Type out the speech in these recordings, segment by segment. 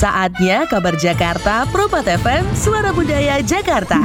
Saatnya kabar Jakarta, Propat FM, Suara Budaya Jakarta.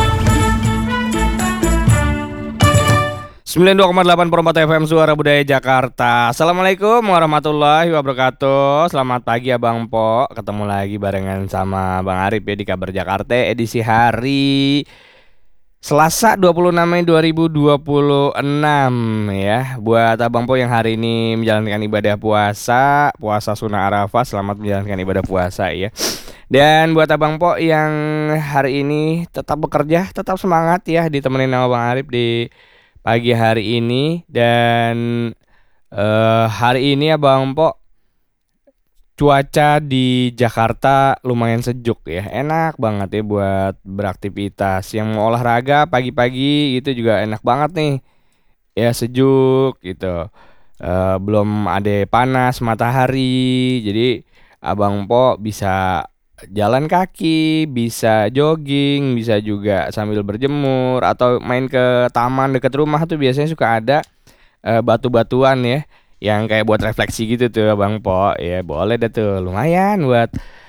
92,8 Propat FM, Suara Budaya Jakarta. Assalamualaikum warahmatullahi wabarakatuh. Selamat pagi Abang Po. Ketemu lagi barengan sama Bang Arif ya di Kabar Jakarta edisi hari Selasa 26 Mei 2026 ya. Buat Abang Po yang hari ini menjalankan ibadah puasa sunnah Arafah, selamat menjalankan ibadah puasa ya. Dan buat Abang Po yang hari ini tetap bekerja, tetap semangat ya, ditemenin sama Bang Arif di pagi hari ini. Dan hari ini Abang Po cuaca di Jakarta lumayan sejuk ya, enak banget ya buat beraktivitas. Yang mau olahraga pagi-pagi itu juga enak banget nih ya, sejuk gitu. Belum ada panas matahari, jadi Abang Po bisa jalan kaki, bisa jogging, bisa juga sambil berjemur atau main ke taman dekat rumah. Tuh biasanya suka ada batu-batuan ya, yang kayak buat refleksi gitu tuh Bang Po ya, boleh deh tuh, lumayan buat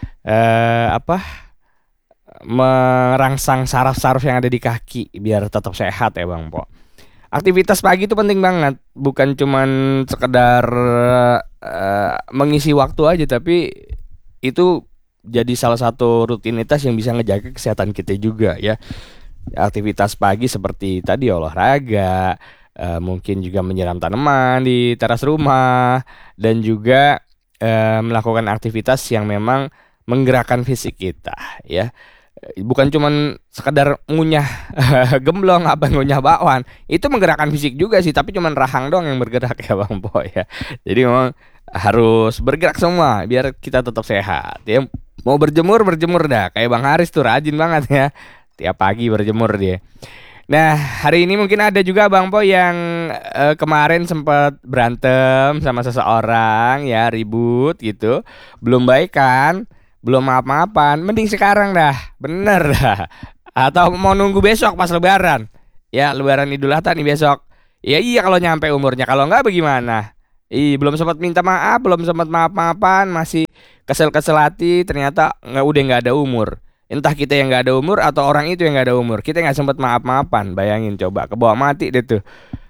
merangsang saraf-saraf yang ada di kaki biar tetap sehat ya Bang Po. Aktivitas pagi itu penting banget, bukan cuman sekedar mengisi waktu aja, tapi itu jadi salah satu rutinitas yang bisa ngejaga kesehatan kita juga ya. Aktivitas pagi seperti tadi olahraga, mungkin juga menyiram tanaman di teras rumah, dan juga melakukan aktivitas yang memang menggerakkan fisik kita ya. Bukan cuman sekedar ngunyah gemblong apa ngunyah bakwan, itu menggerakkan fisik juga sih, tapi cuman rahang doang yang bergerak ya Bang Po ya. Jadi memang harus bergerak semua biar kita tetap sehat ya. Mau berjemur dah, kayak Bang Haris tuh rajin banget ya, tiap pagi berjemur dia. Nah, hari ini mungkin ada juga Bang Po yang kemarin sempat berantem sama seseorang ya, ribut gitu, belum baikan, belum maaf-maafan. Mending sekarang dah, bener dah. Atau mau nunggu besok pas lebaran ya, lebaran Idul Adha nih besok. Ya iya kalau nyampe umurnya, kalau enggak bagaimana? Belum sempat minta maaf, belum sempat maaf-maafan, masih kesel-kesel hati, ternyata udah nggak ada umur. Entah kita yang nggak ada umur atau orang itu yang nggak ada umur, kita nggak sempat maaf-maafan. Bayangin coba, kebawa mati deh tuh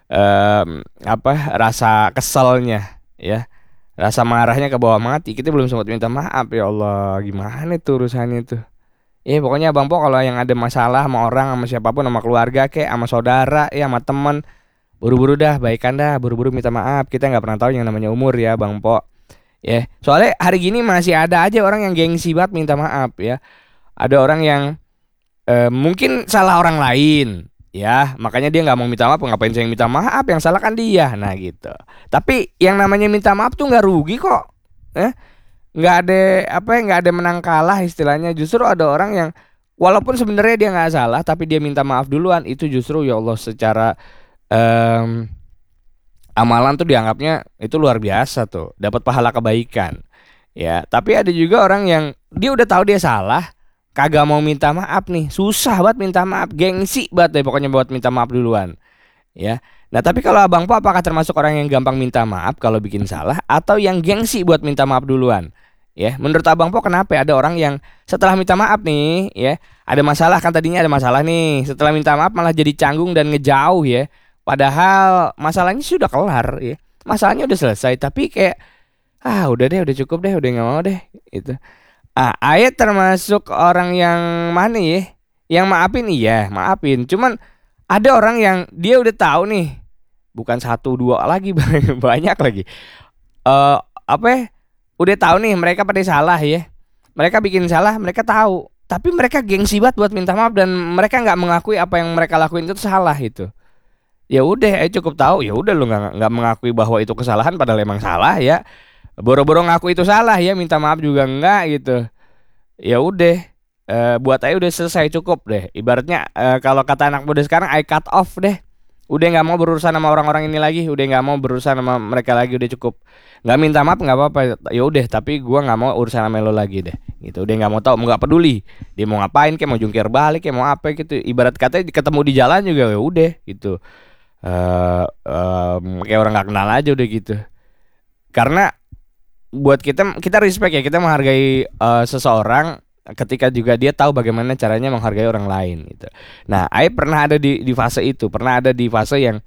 rasa keselnya ya, rasa marahnya kebawa mati. Kita belum sempat minta maaf, ya Allah, gimana tuh urusannya tuh. Pokoknya Bang Po kalau yang ada masalah sama orang, sama siapapun, sama keluarga kek, sama saudara ya, sama teman, buru-buru dah baikan dah, buru-buru minta maaf. Kita nggak pernah tahu yang namanya umur ya Bang Po ya. Soalnya hari gini masih ada aja orang yang gengsi banget minta maaf ya. Ada orang yang mungkin salah orang lain ya, makanya dia nggak mau minta maaf. Ngapain saya yang minta maaf, yang salah kan dia. Nah gitu. Tapi yang namanya minta maaf tuh nggak rugi kok, nggak ada nggak ada menang kalah istilahnya. Justru ada orang yang walaupun sebenarnya dia nggak salah, tapi dia minta maaf duluan, itu justru ya Allah secara amalan tuh dianggapnya itu luar biasa tuh, dapat pahala kebaikan ya. Tapi ada juga orang yang dia udah tahu dia salah, kagak mau minta maaf nih, susah banget minta maaf, gengsi banget deh pokoknya buat minta maaf duluan ya. Nah tapi kalau Abang Po apakah termasuk orang yang gampang minta maaf kalau bikin salah, atau yang gengsi buat minta maaf duluan ya? Menurut Abang Po kenapa ada orang yang setelah minta maaf nih ya, ada masalah kan, tadinya ada masalah nih, setelah minta maaf malah jadi canggung dan ngejauh ya, padahal masalahnya sudah kelar ya, masalahnya udah selesai, tapi kayak udah deh, udah cukup deh, udah nggak mau deh itu. Ayat termasuk orang yang mana ya, yang maafin, iya maafin, cuman ada orang yang dia udah tahu nih, bukan satu dua lagi banyak lagi, udah tahu nih mereka pada salah ya, mereka bikin salah, mereka tahu, tapi mereka gengsi banget buat minta maaf, dan mereka nggak mengakui apa yang mereka lakuin itu salah itu. Ya udah, cukup tahu, ya udah lu nggak mengakui bahwa itu kesalahan padahal emang salah ya, boro-boro ngaku itu salah ya, minta maaf juga enggak gitu. Ya udah, buat aja udah selesai, cukup deh. Ibaratnya kalau kata anak muda sekarang, I cut off deh. Udah nggak mau berurusan sama orang-orang ini lagi, udah nggak mau berurusan sama mereka lagi, udah cukup. Nggak minta maaf nggak apa-apa, ya udah, tapi gua nggak mau urusan sama lo lagi deh gitu. Udah nggak mau tahu, nggak peduli dia mau ngapain, kayak mau jungkir balik, kayak mau apa gitu. Ibarat katanya ketemu di jalan juga ya udah gitu, kayak orang nggak kenal aja udah gitu. Karena buat kita respect ya, kita menghargai seseorang ketika juga dia tahu bagaimana caranya menghargai orang lain gitu. Nah, Ai pernah ada di fase itu, pernah ada di fase yang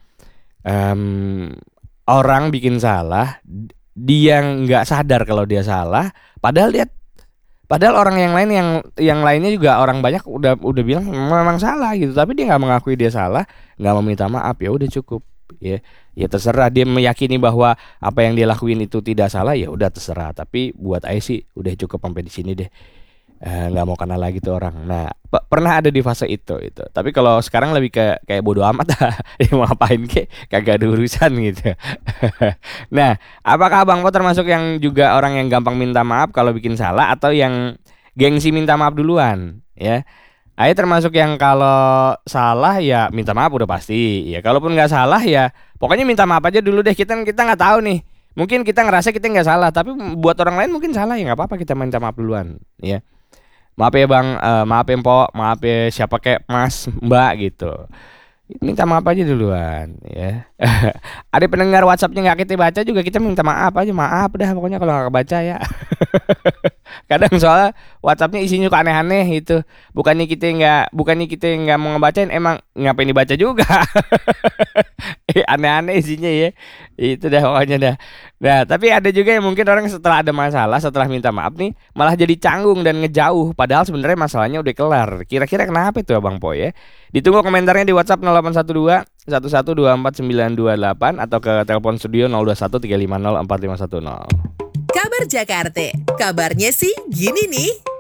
orang bikin salah, dia nggak sadar kalau dia salah, padahal orang yang lainnya juga orang banyak udah bilang memang salah gitu, tapi dia nggak mengakui dia salah, nggak meminta maaf, ya udah cukup. Ya terserah, dia meyakini bahwa apa yang dia lakuin itu tidak salah, ya udah terserah. Tapi buat Ai sih udah cukup sampai di sini deh. Nggak mau kenal lagi tuh orang. Nah, pernah ada di fase itu. Tapi kalau sekarang lebih kayak bodo amat lah. Dia mau ngapain kagak ada urusan gitu. Nah, apakah Bang Po termasuk yang juga orang yang gampang minta maaf kalau bikin salah, atau yang gengsi minta maaf duluan ya? Ayo termasuk yang kalau salah ya minta maaf udah pasti. Ya kalaupun nggak salah ya pokoknya minta maaf aja dulu deh. Kita nggak tahu nih. Mungkin kita ngerasa kita nggak salah, tapi buat orang lain mungkin salah, ya nggak apa-apa kita minta maaf duluan. Ya, maaf ya Bang, maaf ya Mpok, maaf ya siapa kayak Mas, Mbak gitu. Minta maaf aja duluan ya. Ada pendengar WhatsAppnya nggak kita baca juga, kita minta maaf aja, maaf dah pokoknya kalau nggak kebaca ya. Kadang soalnya WhatsAppnya isinya kok aneh-aneh itu. Bukannya kita nggak mau ngebacain, emang ngapain dibaca juga. Aneh-aneh isinya ya. Itu dah pokoknya dah. Nah, tapi ada juga yang mungkin orang setelah ada masalah, setelah minta maaf nih, malah jadi canggung dan ngejauh, padahal sebenarnya masalahnya udah kelar. Kira-kira kenapa itu Abang Po ya? Ditunggu komentarnya di WhatsApp 0812 1124 928 atau ke telepon studio 021 350 4510. Kabar Jakarta, kabarnya sih gini nih.